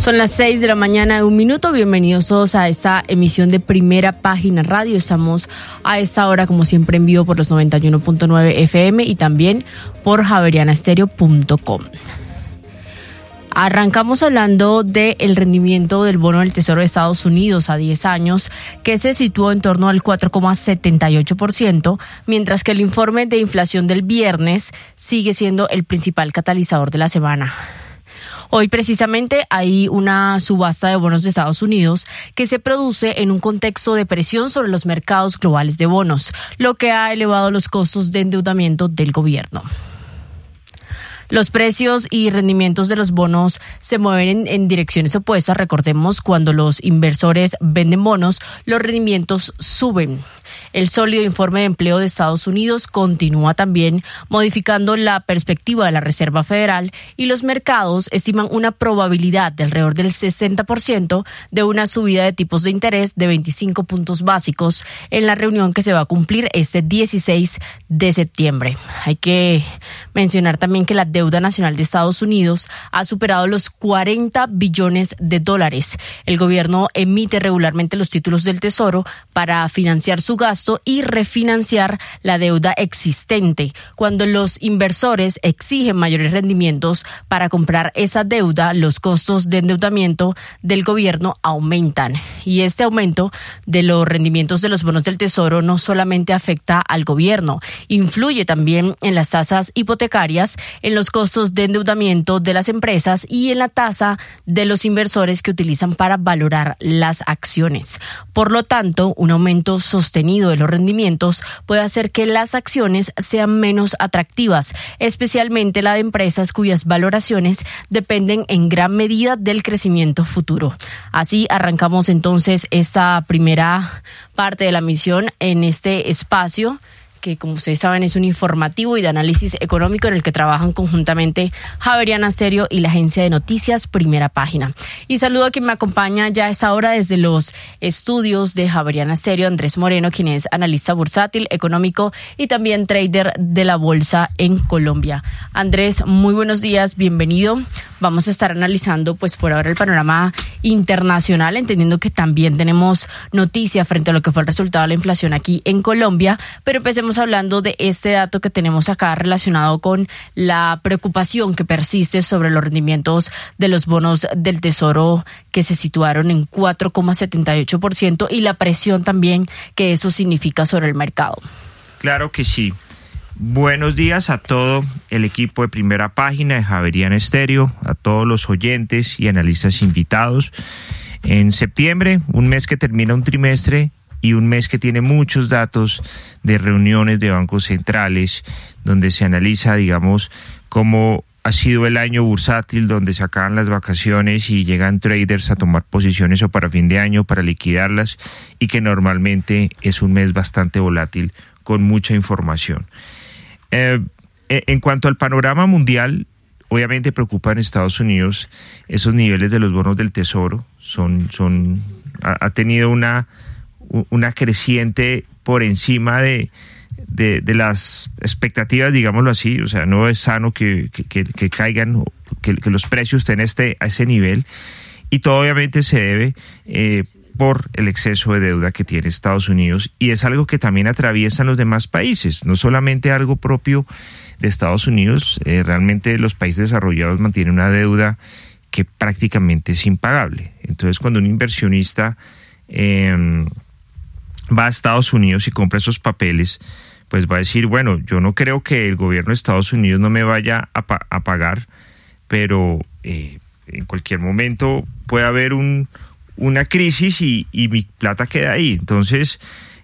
Son las 6 de la mañana, 1 minuto. Bienvenidos todos a esta emisión de Primera Página Radio. Estamos a esta hora, como siempre, en vivo por los 91.9 FM y también por javerianastereo.com. Arrancamos hablando del rendimiento del bono del Tesoro de Estados Unidos a 10 años, que se situó en torno al 4,78%, mientras que el informe de inflación del viernes sigue siendo el principal catalizador de la semana. Hoy precisamente hay una subasta de bonos de Estados Unidos que se produce en un contexto de presión sobre los mercados globales de bonos, lo que ha elevado los costos de endeudamiento del gobierno. Los precios y rendimientos de los bonos se mueven en direcciones opuestas. Recordemos, cuando los inversores venden bonos, los rendimientos suben. El sólido informe de empleo de Estados Unidos continúa también modificando la perspectiva de la Reserva Federal y los mercados estiman una probabilidad de alrededor del 60% de una subida de tipos de interés de 25 puntos básicos en la reunión que se va a cumplir este 16 de septiembre. Hay que mencionar también que la deuda nacional de Estados Unidos ha superado los 40 billones de dólares. El gobierno emite regularmente los títulos del Tesoro para financiar su gasto y refinanciar la deuda existente. Cuando los inversores exigen mayores rendimientos para comprar esa deuda, los costos de endeudamiento del gobierno aumentan. Y este aumento de los rendimientos de los bonos del Tesoro no solamente afecta al gobierno, influye también en las tasas hipotecarias, en los costos de endeudamiento de las empresas y en la tasa de los inversores que utilizan para valorar las acciones. Por lo tanto, un aumento sostenido de los rendimientos puede hacer que las acciones sean menos atractivas, especialmente la de empresas cuyas valoraciones dependen en gran medida del crecimiento futuro. Así arrancamos entonces esta primera parte de la misión en este espacio, que como ustedes saben es un informativo y de análisis económico en el que trabajan conjuntamente Javeriana Stereo y la agencia de noticias Primera Página. Y saludo a quien me acompaña ya a esta hora desde los estudios de Javeriana Stereo, Andrés Moreno, quien es analista bursátil, económico y también trader de la bolsa en Colombia. Andrés, muy buenos días, bienvenido. Vamos a estar analizando pues por ahora el panorama internacional, entendiendo que también tenemos noticia frente a lo que fue el resultado de la inflación aquí en Colombia, pero empecemos hablando de este dato que tenemos acá relacionado con la preocupación que persiste sobre los rendimientos de los bonos del Tesoro, que se situaron en 4,78%, y la presión también que eso significa sobre el mercado. Claro que sí. Buenos días a todo el equipo de Primera Página de Javeriana Stereo, a todos los oyentes y analistas invitados. En septiembre, un mes que termina un trimestre y un mes que tiene muchos datos de reuniones de bancos centrales, donde se analiza, digamos, cómo ha sido el año bursátil, donde se acaban las vacaciones y llegan traders a tomar posiciones o para fin de año para liquidarlas, y que normalmente es un mes bastante volátil con mucha información. En cuanto al panorama mundial, obviamente preocupa en Estados Unidos esos niveles de los bonos del Tesoro. Ha tenido una creciente por encima de las expectativas, digámoslo así. O sea, no es sano que caigan, que los precios estén a ese nivel, y todo obviamente se debe por el exceso de deuda que tiene Estados Unidos, y es algo que también atraviesan los demás países, no solamente algo propio de Estados Unidos. Realmente los países desarrollados mantienen una deuda que prácticamente es impagable. Entonces, cuando un inversionista va a Estados Unidos y compra esos papeles, pues va a decir, bueno, yo no creo que el gobierno de Estados Unidos no me vaya a pagar, pero en cualquier momento puede haber una crisis y mi plata queda ahí. Entonces,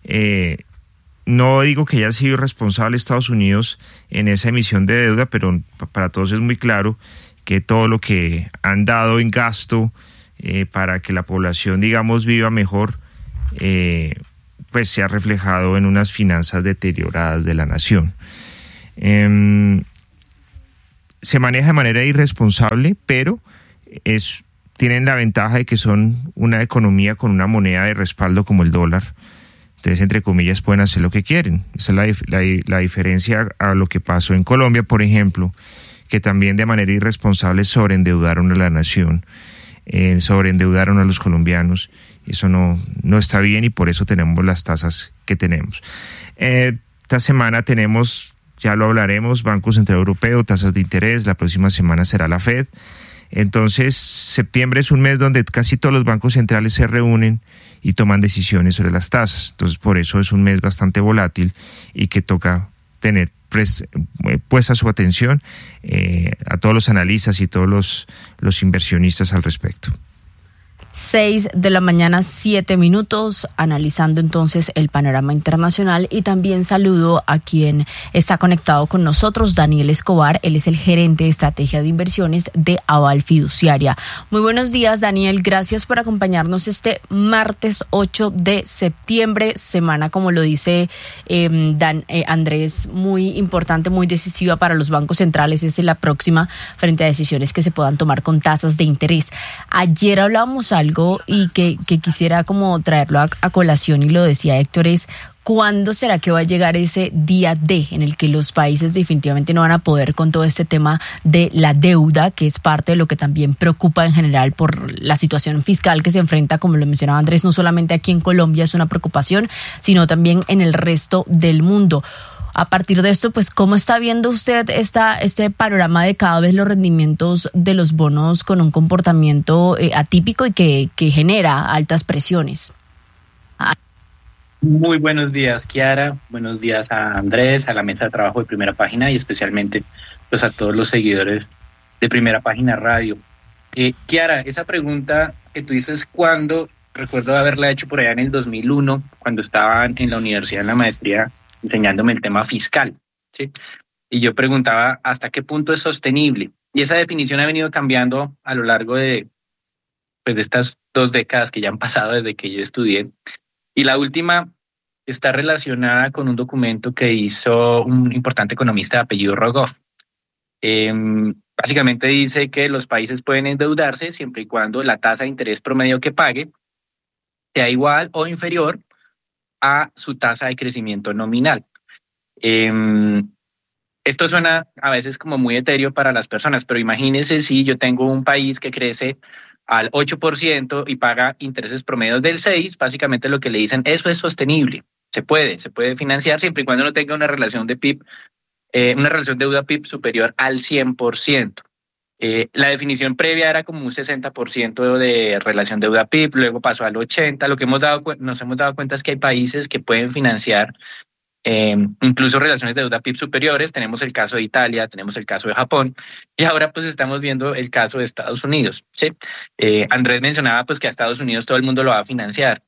no digo que haya sido irresponsable Estados Unidos en esa emisión de deuda, pero para todos es muy claro que todo lo que han dado en gasto para que la población, digamos, viva mejor, pues se ha reflejado en unas finanzas deterioradas de la nación. Se maneja de manera irresponsable, pero tienen la ventaja de que son una economía con una moneda de respaldo como el dólar. Entonces, entre comillas, pueden hacer lo que quieren. Esa es la diferencia a lo que pasó en Colombia, por ejemplo, que también de manera irresponsable sobreendeudaron a la nación. sobreendeudaron a los colombianos. Eso no está bien y por eso tenemos las tasas que tenemos. Esta semana tenemos, ya lo hablaremos, Banco Central Europeo, tasas de interés, la próxima semana será la Fed. Entonces, septiembre es un mes donde casi todos los bancos centrales se reúnen y toman decisiones sobre las tasas. Entonces, por eso es un mes bastante volátil y que toca tener puesta su atención a todos los analistas y todos los inversionistas al respecto. 6:07 a.m, analizando entonces el panorama internacional, y también saludo a quien está conectado con nosotros, Daniel Escobar. Él es el gerente de estrategia de inversiones de Aval Fiduciaria. Muy buenos días, Daniel, gracias por acompañarnos este martes 8 de septiembre, semana, como lo dice Andrés, muy importante, muy decisiva para los bancos centrales. Es la próxima frente a decisiones que se puedan tomar con tasas de interés. Ayer hablábamos algo y que quisiera como traerlo a colación, y lo decía Héctor, es ¿cuándo será que va a llegar ese día D en el que los países definitivamente no van a poder con todo este tema de la deuda, que es parte de lo que también preocupa en general por la situación fiscal que se enfrenta, como lo mencionaba Andrés, no solamente aquí en Colombia es una preocupación, sino también en el resto del mundo? A partir de esto, pues, ¿cómo está viendo usted este panorama de cada vez los rendimientos de los bonos con un comportamiento atípico y que genera altas presiones? Muy buenos días, Kiara. Buenos días a Andrés, a la mesa de trabajo de Primera Página y especialmente pues, a todos los seguidores de Primera Página Radio. Kiara, esa pregunta que tú dices, ¿cuándo? Recuerdo haberla hecho por allá en el 2001, cuando estaba en la universidad, en la maestría, enseñándome el tema fiscal, ¿sí? Y yo preguntaba hasta qué punto es sostenible. Y esa definición ha venido cambiando a lo largo de estas 2 décadas que ya han pasado desde que yo estudié. Y la última está relacionada con un documento que hizo un importante economista de apellido Rogoff. Básicamente dice que los países pueden endeudarse siempre y cuando la tasa de interés promedio que pague sea igual o inferior a su tasa de crecimiento nominal. Esto suena a veces como muy etéreo para las personas, pero imagínense si yo tengo un país que crece al 8% y paga intereses promedios del 6%, básicamente lo que le dicen, eso es sostenible, se puede financiar siempre y cuando no tenga una relación de PIB, una relación deuda-PIB superior al 100%. La definición previa era como un 60% de relación deuda-PIB, luego pasó al 80%. Lo que nos hemos dado cuenta es que hay países que pueden financiar incluso relaciones de deuda-PIB superiores. Tenemos el caso de Italia, tenemos el caso de Japón, y ahora pues estamos viendo el caso de Estados Unidos, ¿sí? Andrés mencionaba pues que a Estados Unidos todo el mundo lo va a financiar,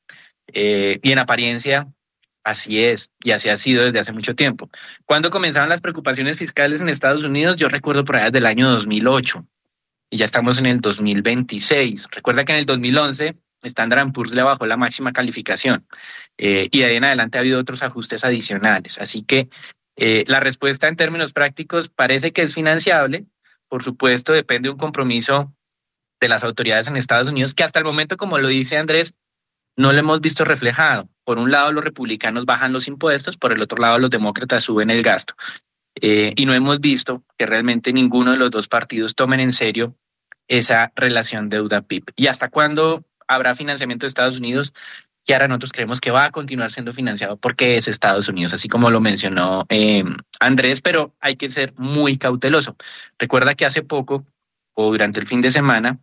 y en apariencia así es, y así ha sido desde hace mucho tiempo. ¿Cuándo comenzaron las preocupaciones fiscales en Estados Unidos? Yo recuerdo por allá desde el año 2008, y ya estamos en el 2026. Recuerda que en el 2011 Standard & Poor's le bajó la máxima calificación, y de ahí en adelante ha habido otros ajustes adicionales. Así que la respuesta en términos prácticos parece que es financiable. Por supuesto, depende de un compromiso de las autoridades en Estados Unidos, que hasta el momento, como lo dice Andrés, no lo hemos visto reflejado. Por un lado, los republicanos bajan los impuestos, por el otro lado, los demócratas suben el gasto. Y no hemos visto que realmente ninguno de los dos partidos tomen en serio esa relación deuda-PIB. ¿Y hasta cuándo habrá financiamiento de Estados Unidos? Y ahora nosotros creemos que va a continuar siendo financiado porque es Estados Unidos, así como lo mencionó Andrés, pero hay que ser muy cauteloso. Recuerda que hace poco, o durante el fin de semana,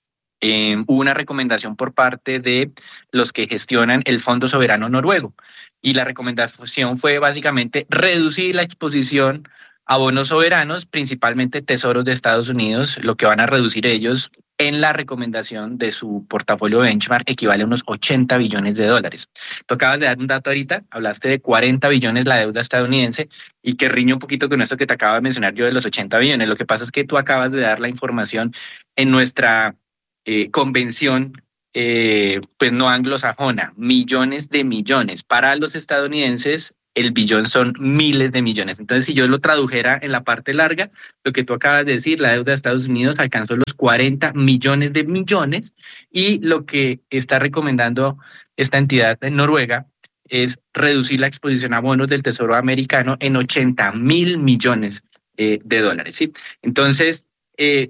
hubo una recomendación por parte de los que gestionan el Fondo Soberano Noruego, y la recomendación fue básicamente reducir la exposición a bonos soberanos, principalmente tesoros de Estados Unidos. Lo que van a reducir ellos en la recomendación de su portafolio benchmark equivale a unos 80 billones de dólares. Tú acabas de dar un dato ahorita, hablaste de 40 billones la deuda estadounidense, y que riñe un poquito con esto que te acabo de mencionar yo de los 80 billones. Lo que pasa es que tú acabas de dar la información en nuestra convención pues no anglosajona, millones de millones. Para los estadounidenses el billón son miles de millones. Entonces, si yo lo tradujera en la parte larga, lo que tú acabas de decir, la deuda de Estados Unidos alcanzó los 40 millones de millones, y lo que está recomendando esta entidad en Noruega es reducir la exposición a bonos del Tesoro americano en 80,000 millones de dólares, ¿sí? Entonces,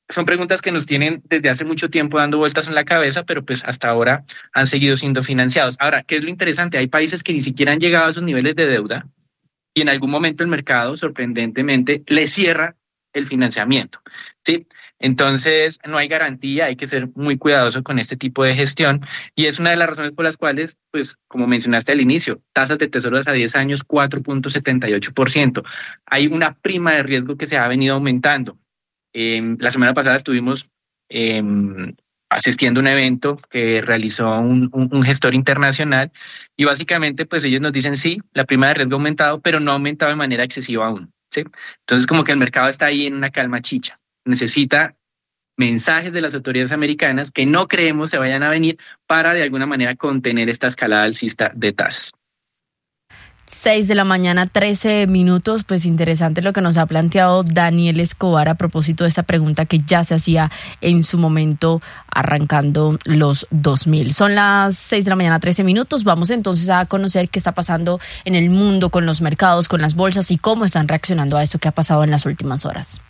son preguntas que nos tienen desde hace mucho tiempo dando vueltas en la cabeza, pero pues hasta ahora han seguido siendo financiados. Ahora, ¿qué es lo interesante? Hay países que ni siquiera han llegado a esos niveles de deuda y en algún momento el mercado, sorprendentemente, les cierra el financiamiento, ¿sí? Entonces, no hay garantía, hay que ser muy cuidadoso con este tipo de gestión y es una de las razones por las cuales, pues, como mencionaste al inicio, tasas de tesoros a 10 años, 4.78%. Hay una prima de riesgo que se ha venido aumentando. La semana pasada estuvimos asistiendo a un evento que realizó un gestor internacional y básicamente, pues, ellos nos dicen, sí, la prima de riesgo ha aumentado, pero no ha aumentado de manera excesiva aún, ¿sí? Entonces, como que el mercado está ahí en una calma chicha. Necesita mensajes de las autoridades americanas que no creemos se vayan a venir para de alguna manera contener esta escalada alcista de tasas. 6 de la mañana, 13 minutos. Pues interesante lo que nos ha planteado Daniel Escobar a propósito de esta pregunta que ya se hacía en su momento arrancando los 2000. Son las 6 de la mañana, 13 minutos. Vamos entonces a conocer qué está pasando en el mundo con los mercados, con las bolsas y cómo están reaccionando a esto que ha pasado en las últimas horas.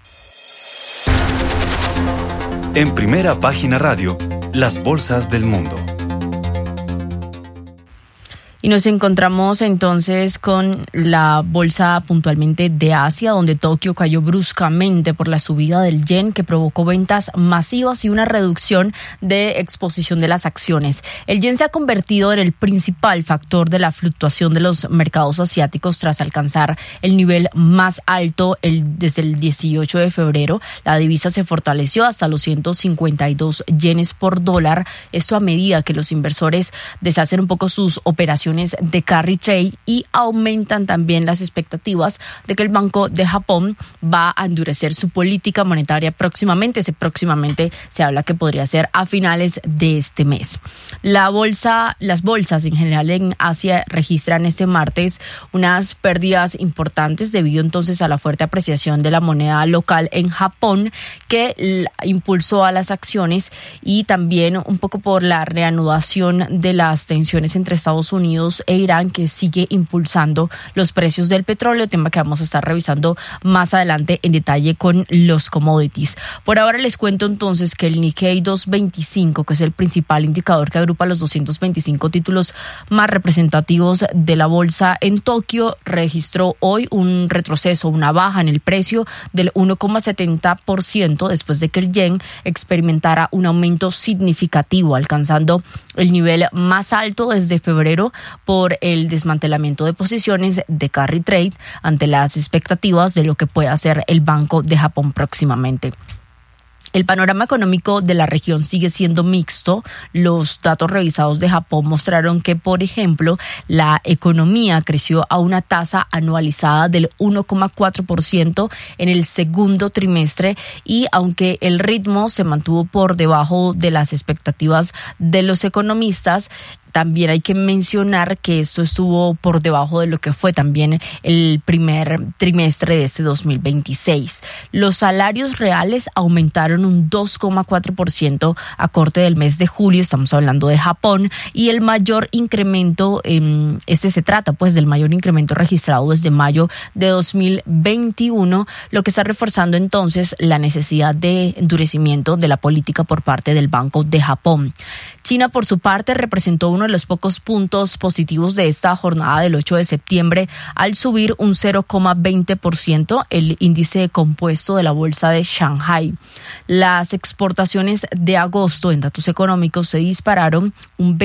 En Primera Página Radio, las bolsas del mundo. Y nos encontramos entonces con la bolsa puntualmente de Asia, donde Tokio cayó bruscamente por la subida del yen que provocó ventas masivas y una reducción de exposición de las acciones. El yen se ha convertido en el principal factor de la fluctuación de los mercados asiáticos tras alcanzar el nivel más alto desde el 18 de febrero. La divisa se fortaleció hasta los 152 yenes por dólar. Esto a medida que los inversores deshacen un poco sus operaciones de carry trade y aumentan también las expectativas de que el Banco de Japón va a endurecer su política monetaria próximamente. Próximamente se habla que podría ser a finales de este mes. Las bolsas en general en Asia registran este martes unas pérdidas importantes debido entonces a la fuerte apreciación de la moneda local en Japón que impulsó a las acciones y también un poco por la reanudación de las tensiones entre Estados Unidos e Irán, que sigue impulsando los precios del petróleo, tema que vamos a estar revisando más adelante en detalle con los commodities. Por ahora les cuento entonces que el Nikkei 225, que es el principal indicador que agrupa los 225 títulos más representativos de la bolsa en Tokio, registró hoy un retroceso, una baja en el precio del 1,70% después de que el yen experimentara un aumento significativo, alcanzando el nivel más alto desde febrero por el desmantelamiento de posiciones de carry trade ante las expectativas de lo que puede hacer el Banco de Japón próximamente. El panorama económico de la región sigue siendo mixto. Los datos revisados de Japón mostraron que, por ejemplo, la economía creció a una tasa anualizada del 1,4% en el segundo trimestre y aunque el ritmo se mantuvo por debajo de las expectativas de los economistas, también hay que mencionar que esto estuvo por debajo de lo que fue también el primer trimestre de este 2026. Los salarios reales aumentaron un 2,4% a corte del mes de julio, estamos hablando de Japón, y el mayor incremento, se trata pues del mayor incremento registrado desde mayo de 2021, lo que está reforzando entonces la necesidad de endurecimiento de la política por parte del Banco de Japón. China, por su parte, representó uno de los pocos puntos positivos de esta jornada del 8 de septiembre al subir un 0,20% el índice compuesto de la bolsa de Shanghai. Las exportaciones de agosto en datos económicos se dispararon un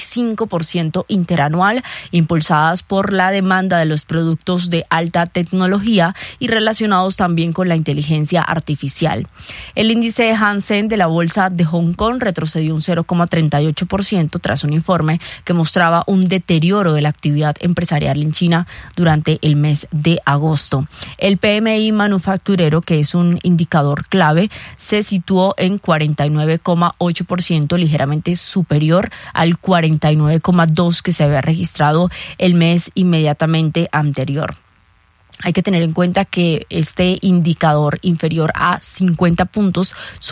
25% interanual, impulsadas por la demanda de los productos de alta tecnología y relacionados también con la inteligencia artificial. El índice de Hansen de la bolsa de Hong Kong retrocedió un 0,38% tras un informe que mostraba un deterioro de la actividad empresarial en China durante el mes de agosto. El PMI manufacturero, que es un indicador clave, se situó en 49,8%, ligeramente superior al 49,2% que se había registrado el mes inmediatamente anterior. Hay que tener en cuenta que este indicador inferior a 50 puntos